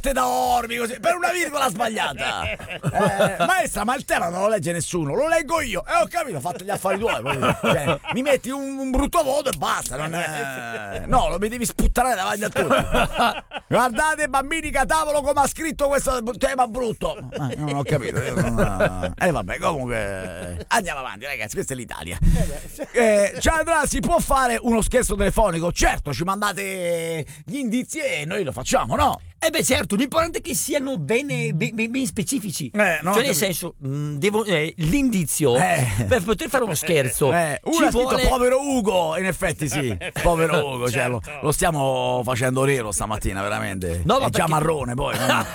te dormi così per una virgola sbagliata. Maestra, ma il tema non lo legge nessuno, lo leggo io. Ho capito, ho fatto gli affari tuoi. Cioè, mi metti un brutto voto e basta. No, lo mi devi sputtare davanti a tutti. Guardate, bambini, che a tavolo come ha scritto questo tema brutto. Non ho capito. Vabbè, comunque andiamo avanti, ragazzi, questa è l'Italia. Ciao Andrea, si può fare uno scherzo telefonico? Certo, ci mandate gli indizi e noi lo facciamo, no? Certo, l'importante è che siano ben specifici. No, cioè, nel senso, l'indizio per poter fare uno scherzo. Uno ha scritto povero Ugo, in effetti sì, povero Ugo, certo. Cioè, lo stiamo facendo nero stamattina, veramente. No, ma è già marrone poi.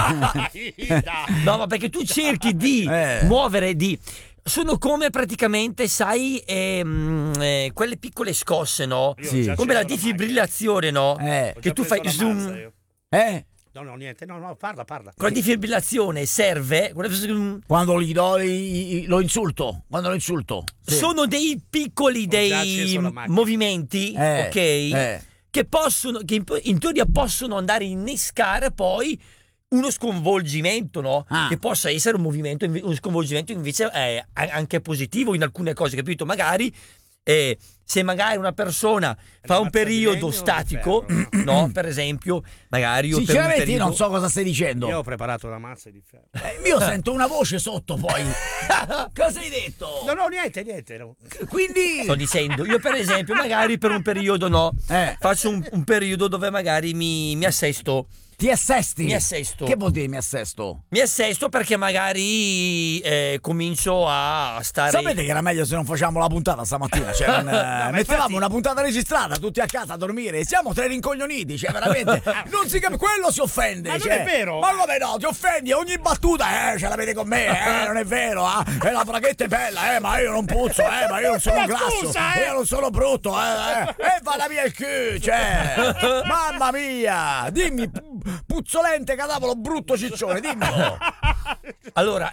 No, ma perché tu cerchi di muovere sono come praticamente, sai, quelle piccole scosse, no? Sì. Come la defibrillazione, no? Che tu fai zoom. No, niente, no, parla. Con la defibrillazione serve quando gli do lo insulto. Quando lo insulto. Sì. Sono dei piccoli movimenti, ok? Che in teoria possono andare a innescare poi uno sconvolgimento, no? Che possa essere uno sconvolgimento invece anche positivo in alcune cose, capito? Magari se magari una persona fa un periodo statico, no? Per esempio, magari sinceramente io non so cosa stai dicendo. Io ho preparato una mazza di ferro. Io sento una voce sotto poi. Cosa hai detto? No, niente. No. Quindi sto dicendo, io per esempio magari per un periodo faccio un periodo dove magari mi assesto. Ti assesti? Mi assesto. Che vuol dire mi assesto? Mi assesto perché magari comincio a stare. Sapete che era meglio se non facciamo la puntata stamattina? Cioè, mettevamo una puntata registrata tutti a casa a dormire. Siamo tre rincoglioniti, cioè veramente. Non si capisce, quello si offende. Ma cioè, non è vero? Ma come no? Ti offendi? Ogni battuta, ce l'avete con me, non è vero, E la braghetta è bella, ma io non puzzo, ma io non sono grasso, io non sono brutto, e vada via il cul, cioè. Mamma mia, dimmi. Puzzolente cadavolo brutto ciccione, dimmelo. Allora,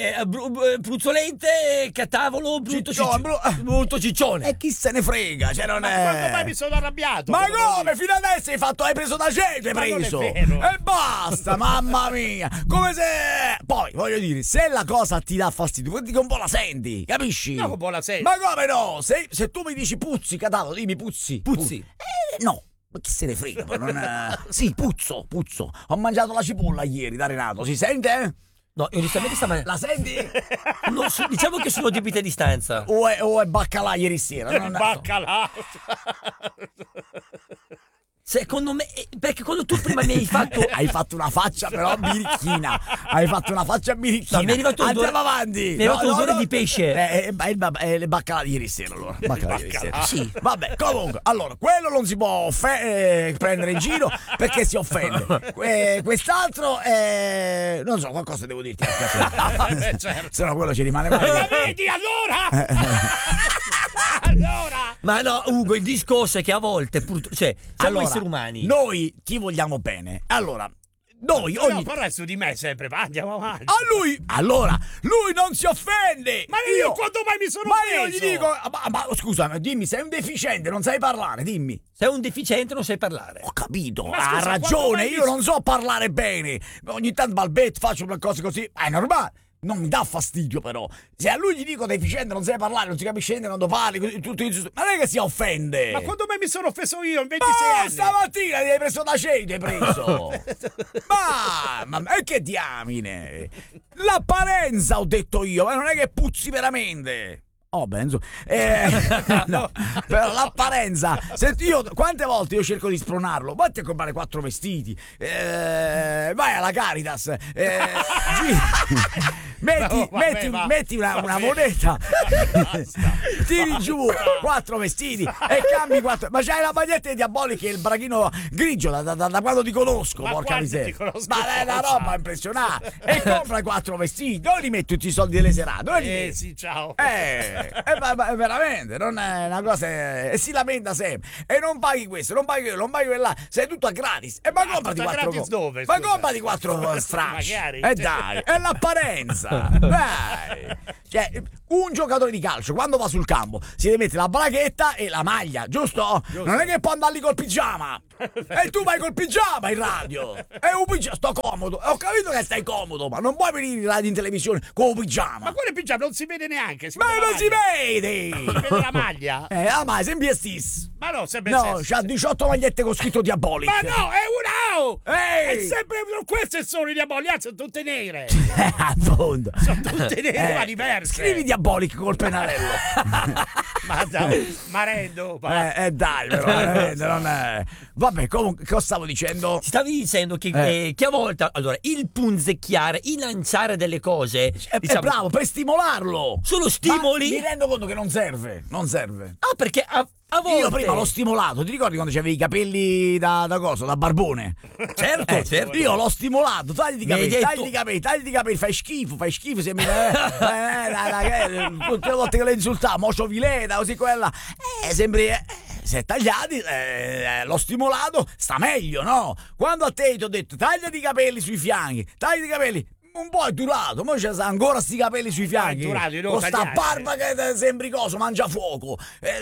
puzzolente catavolo brutto ciccione. E chi se ne frega, cioè non ma è. quando mai mi sono arrabbiato? Ma come? Fino adesso hai preso da gente, hai preso. E basta, mamma mia. Come se. Poi, voglio dire, se la cosa ti dà fastidio, vuol dire che un po' la senti, capisci? No, un po' la senti. Ma come no? Se tu mi dici puzzi, catavolo, dimmi puzzi. No. Ma chi se ne frega? Sì, puzzo. Ho mangiato la cipolla ieri da Renato, si sente? No, onestamente la senti? Diciamo che sono debite a distanza. O è baccalà ieri sera? Baccalà. Secondo me, perché quando tu prima mi hai fatto hai fatto una faccia però birichina. No, mi è arrivato andiamo avanti. Mi è arrivato l'odore di pesce. Le baccalà di ieri sera, allora. Ieri sera. Sì. Vabbè, comunque, allora, quello non si può prendere in giro perché si offende. Quest'altro non so, qualcosa devo dirti. Certo. Se no quello ci rimane male. Ma vedi, allora? Allora. Ma no, Ugo, il discorso è che a volte siamo esseri umani. Noi ti vogliamo bene. Allora, noi ogni. Parla su di me sempre, andiamo avanti. Lui non si offende. Ma io quando mai mi sono offeso? Ma io gli dico, ma scusami, dimmi, sei un deficiente, non sai parlare, dimmi. Sei un deficiente, non sai parlare. Ho capito, Ma scusa, ha ragione, io non so parlare bene. Ogni tanto balbetto, faccio qualcosa così, è normale. Non mi dà fastidio però. Se a lui gli dico deficiente, non sai parlare, non si capisce niente quando parli, ma non è che si offende. Ma quando mai mi sono offeso io in 26 anni? Stamattina ti hai preso da cena, hai preso. ma che diamine. L'apparenza ho detto io, ma non è che puzzi veramente. Oh, Benzo. No, però l'apparenza. Quante volte io cerco di spronarlo? Vatti a comprare 4 vestiti. Vai alla Caritas. Metti una moneta. Tiri giù 4 vestiti e cambi 4. Ma c'hai la maglietta di Diabolica e il brachino grigio da quando ti conosco, porca miseria. Ma è una roba impressionante. E compra 4 vestiti. Dove li metti tutti i soldi delle serate? Dove li metti? Sì, ciao. Veramente non è una cosa e si lamenta sempre e non paghi questo, non paghi quello, non paghi quella, sei tutto a gratis e ma comprati 4 gratis dove? Ma comprati 4 stracci e dai, è l'apparenza, dai. Cioè, un giocatore di calcio quando va sul campo si deve mettere la braghetta e la maglia, giusto? Non è che può andare lì col pigiama, E tu vai col pigiama in radio. E un pigiama, sto comodo. Ho capito che stai comodo, ma non puoi venire in radio in televisione con un pigiama. Ma quale pigiama? Non si vede neanche. Ma non si vede! Si vede la maglia? La maglia, sempre stesso. Ma no, sempre No, c'ha 18 magliette con scritto Diabolic. Ma no, è una! È Ehi! sempre queste sono i Diabolic, sono tutte nere. A fondo. Sono tutte nere, ma diverse. Scrivi Diabolic col pennarello. Ma dai, Marendo. Dai, però, non è... Vabbè, comunque, cosa stavo dicendo? Stavi dicendo che a volte, allora, il punzecchiare, il lanciare delle cose, È diciamo, bravo, per stimolarlo. sono stimoli. Ma mi rendo conto che non serve. Non serve. Ah, perché a volte... Io prima l'ho stimolato, ti ricordi quando c'avevi i capelli da cosa? Da barbone? Certo, certo. Io l'ho stimolato, tagli i Mi hai capelli, detto- tagli i capelli, fai schifo, sembri tutte le volte che le insultavo, mocio vileta, così quella, sembri, se è tagliati, l'ho stimolato, sta meglio, no? Quando a te ti ho detto, tagliati i capelli sui fianchi, tagliati i capelli, un po' è durato, ma c'è ancora sti capelli sui fianchi. Con sta barba che sembri coso, mangia fuoco.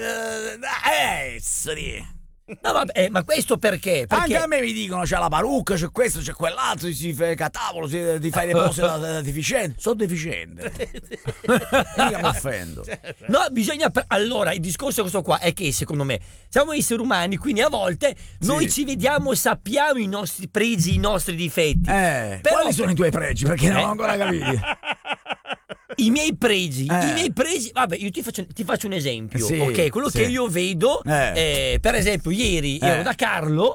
No, vabbè, ma questo perché? Anche a me mi dicono c'è la parrucca, c'è questo, c'è quell'altro, si fa catavolo, ti fai le pose da deficiente. Sono deficiente. Mica mi offendo. No, bisogna... Allora, il discorso è questo qua, è che secondo me siamo esseri umani, quindi a volte noi ci vediamo, sappiamo i nostri pregi, i nostri difetti. Però, quali sono i tuoi pregi? Perché non ho ancora capito. I miei pregi, vabbè, io ti faccio un esempio, Sì, ok? Quello sì. che io vedo, per esempio, ieri ero da Carlo,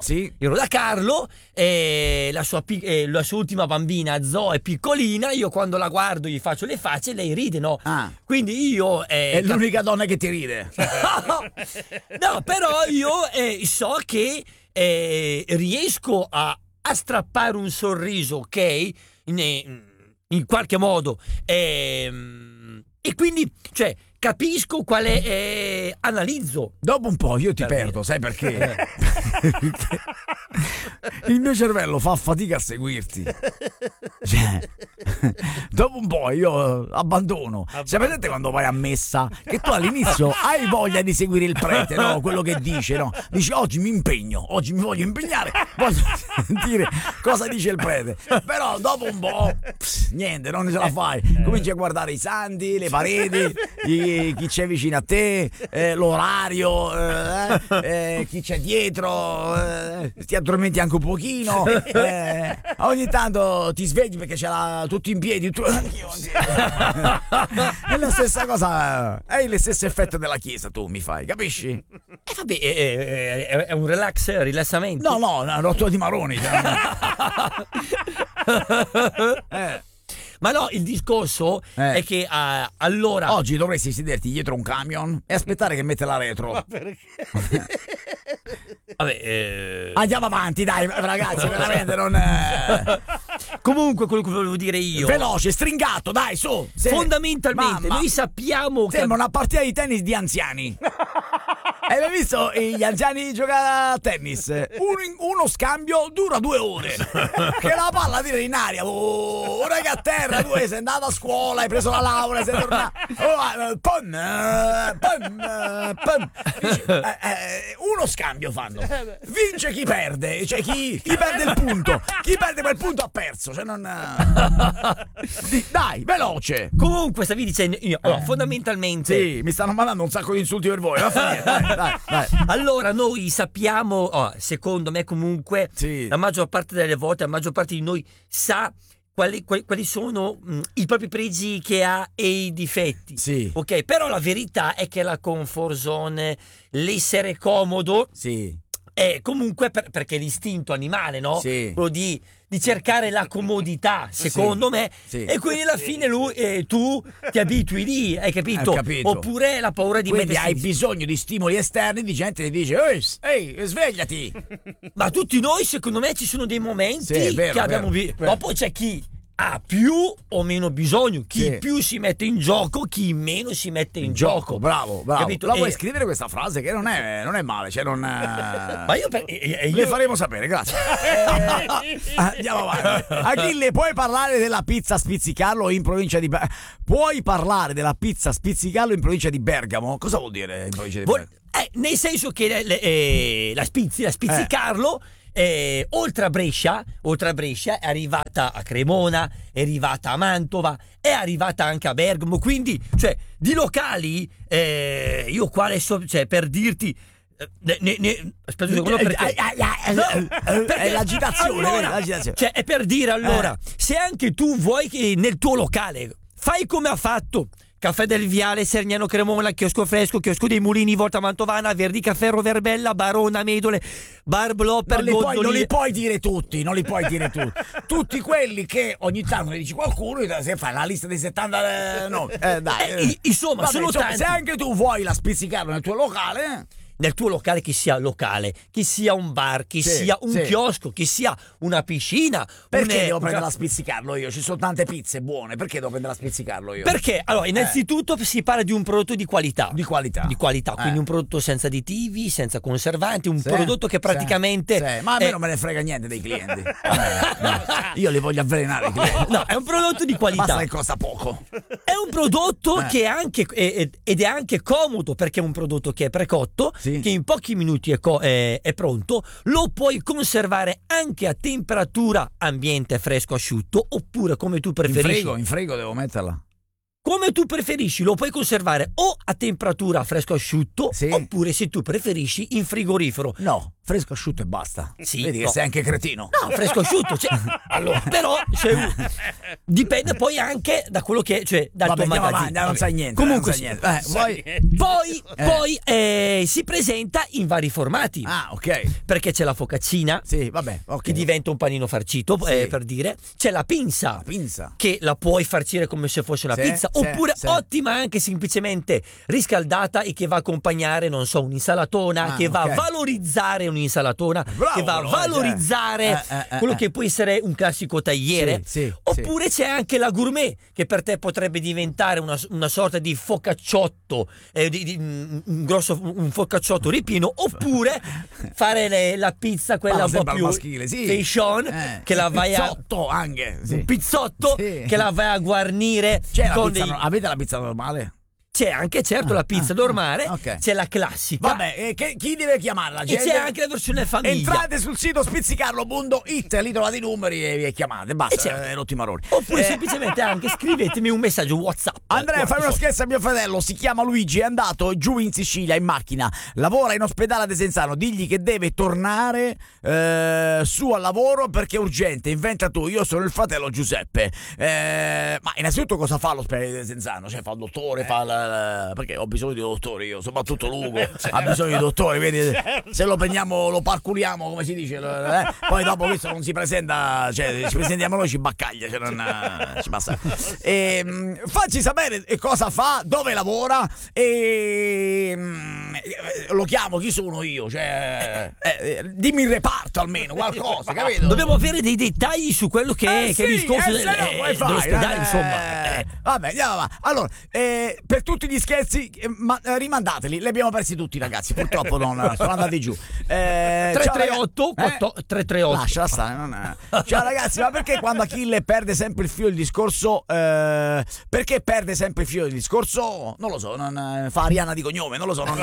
la sua ultima bambina Zoe è piccolina, io quando la guardo gli faccio le facce e lei ride, no? Quindi io... è l'unica donna che ti ride. No, però io so che riesco a strappare un sorriso, ok? In qualche modo, e quindi, cioè, capisco qual è, analizzo. Dopo un po' io ti perdo, sai perché? Il mio cervello fa fatica a seguirti. Cioè, dopo un po' io abbandono. Sapete quando vai a messa che tu all'inizio hai voglia di seguire il prete, no? Quello che dice, no? Dici oggi mi voglio impegnare, voglio sentire cosa dice il prete. Però dopo un po' niente, non ce la fai. Cominci a guardare i santi, le pareti, chi c'è vicino a te, l'orario, chi c'è dietro, ti addormenti anche un pochino, ogni tanto ti svegli perché c'è tutti in piedi, anch'io. È la stessa cosa, è lo stesso effetto della chiesa, tu mi fai, capisci? Vabbè, è un rilassamento. No, una rottura di maroni. Ma no, il discorso è che allora oggi dovresti sederti dietro un camion e aspettare che mette la retro. Ma perché? Vabbè, andiamo avanti, dai, ragazzi, veramente non. Comunque, quello che volevo dire io, veloce, stringato, dai, su. Fondamentalmente, noi sappiamo che sembra una partita di tennis di anziani. Hai mai visto gli anziani giocare a tennis? Uno scambio dura 2 ore. Che la palla tira in aria. Ora che a terra, tu sei andato a scuola, hai preso la laurea, sei tornato. Uno scambio fanno. Vince chi perde. Cioè chi perde il punto. Chi perde quel punto ha perso. Cioè non. Dai, veloce. Comunque stavi dicendo allora, fondamentalmente sì, mi stanno mandando un sacco di insulti per voi. Dai. Allora noi sappiamo, secondo me comunque, la maggior parte delle volte, la maggior parte di noi sa quali sono i propri pregi che ha e i difetti. Sì. Ok, però la verità è che la comfort zone, l'essere comodo, è comunque perché l'istinto animale, no? Sì. Quello di cercare la comodità, secondo me, e quindi alla fine tu ti abitui lì, hai capito? Oppure la paura di quindi mettersi... hai bisogno di stimoli esterni, di gente che dice ehi, svegliati. Ma tutti noi, secondo me, ci sono dei momenti che abbiamo visto. Dopo c'è chi ha più o meno bisogno, chi più si mette in gioco, chi meno si mette in gioco. Bravo. Capito? La vuoi scrivere questa frase che non è male, cioè non. Ma io le faremo sapere, grazie. Andiamo avanti. Achille, puoi parlare della pizza Spizzicarlo in provincia di Puoi parlare della pizza Spizzicarlo in provincia di Bergamo? Cosa vuol dire in provincia di Bergamo? Nel senso che la Spizzicarlo oltre a Brescia è arrivata a Cremona, è arrivata a Mantova, è arrivata anche a Bergamo, quindi cioè di locali io qua adesso, cioè, per dirti aspetta un secondo, perché è l'agitazione, allora, l'agitazione. Cioè è per dire, allora, se anche tu vuoi che nel tuo locale fai come ha fatto Caffè del Viale, Serniano Cremona, Chiosco Fresco, Chiosco dei Mulini, Volta Mantovana, Verdica Ferro Verbella, Barona Medole, Bar Blopper, non li puoi dire tutti, tutti quelli che ogni tanto ne dici qualcuno, se fai la lista dei 70 dai. Insomma, vabbè, sono tanti. Se anche tu vuoi la Spizzicarlo nel tuo locale, nel tuo locale, che sia locale, che sia un bar, che sia un chiosco, che sia una piscina. Perché devo prendere la Spizzicarlo io? Ci sono tante pizze buone, perché devo prendere la Spizzicarlo io? Perché? Allora, innanzitutto si parla di un prodotto di qualità. Di qualità, quindi un prodotto senza additivi, senza conservanti, un prodotto che praticamente... Ma a me non me ne frega niente dei clienti. Io li voglio avvelenare i clienti. No, è un prodotto di qualità. Basta che costa poco. È un prodotto che è anche ed è anche comodo, perché è un prodotto che è precotto, che in pochi minuti è pronto, lo puoi conservare anche a temperatura ambiente fresco asciutto, oppure come tu preferisci. In frigo devo metterla. Come tu preferisci, lo puoi conservare o a temperatura fresco asciutto, oppure, se tu preferisci, in frigorifero. No, fresco asciutto e basta. Vedi che sei anche cretino. No, fresco asciutto. Allora, però dipende poi anche da quello che dal tuo magazzino. Non sai niente. Comunque, poi si presenta in vari formati. Ah, ok. Perché c'è la focaccina, che diventa un panino farcito, per dire. C'è la pinza, che la puoi farcire come se fosse una pizza. Oppure ottima anche semplicemente riscaldata, e che va a accompagnare, non so, un'insalatona, che va a valorizzare un'insalatona, che va a valorizzare quello che può essere un classico tagliere. Oppure c'è anche la gourmet, che per te potrebbe diventare una sorta di focacciotto, un focacciotto ripieno, oppure fare la pizza quella un po' più maschile, fashion, che la vai un pizzotto che la vai a guarnire con avete la pizza normale? C'è anche, certo, la pizza normale, c'è la classica. Vabbè, chi deve chiamare la gente? E c'è anche la versione famiglia. Entrate sul sito spizzicarlo.it, lì trovate i numeri e chiamate, basta, è l'ultimo errore. Oppure semplicemente anche scrivetemi un messaggio WhatsApp. Andrea, fai uno scherzo a mio fratello, si chiama Luigi, è andato giù in Sicilia in macchina, lavora in ospedale a Desenzano, digli che deve tornare su al lavoro perché è urgente, inventa tu, io sono il fratello Giuseppe. Ma innanzitutto cosa fa l'ospedale di Desenzano? Cioè fa il dottore, perché ho bisogno di dottori io, soprattutto Lugo ha bisogno di dottori, vedi, se lo prendiamo, lo parculiamo, come si dice, poi dopo questo non si presenta, cioè ci presentiamo noi, ci baccaglia, cioè non ci passa. Facci sapere cosa fa, dove lavora, e lo chiamo, chi sono io, cioè dimmi il reparto almeno, qualcosa, capito? Dobbiamo avere dei dettagli su quello che è il discorso dell'ospedale, insomma. Vabbè, andiamo avanti. Allora, per tutti gli scherzi, rimandateli, li abbiamo persi tutti, ragazzi, purtroppo sono andati giù. 338 338. Lasciala stare, ciao ragazzi, ma perché quando Achille perde sempre il filo del discorso, perché perde sempre il filo del discorso? Non lo so, fa Ariana di cognome, non lo so, non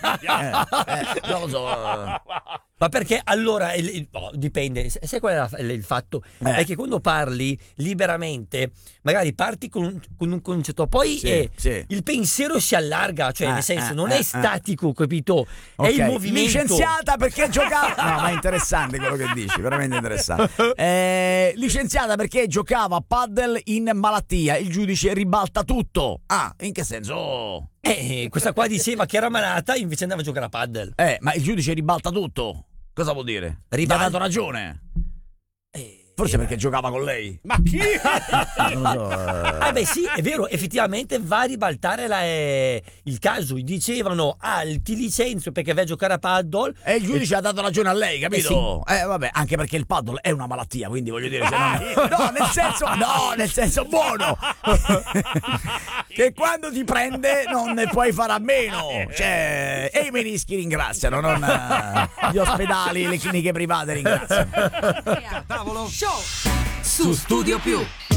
lo so. Ma perché allora dipende, sai qual è il fatto? È che quando parli liberamente, magari parti con un concetto, poi il pensiero si allarga, cioè nel senso non è statico, capito? È il movimento. Licenziata perché giocava. No, ma è interessante quello che dici, veramente interessante. Licenziata perché giocava a paddle in malattia, il giudice ribalta tutto. Ah, in che senso? Questa qua diceva che era malata, invece andava a giocare a paddle. Ma il giudice ribalta tutto. Cosa vuol dire? Ti ha dato ragione. Forse perché giocava con lei. Ma chi? Non lo so. Beh sì, è vero, effettivamente va a ribaltare il caso. Dicevano, ti licenzio perché vai a giocare a paddle. E il giudice ha dato ragione a lei, capito? Vabbè, anche perché il paddle è una malattia, quindi voglio dire, nel senso buono. Che quando ti prende non ne puoi fare a meno. Cioè, e i menischi ringraziano, non gli ospedali, le cliniche private ringraziano. Tavolo Show su Studio Più.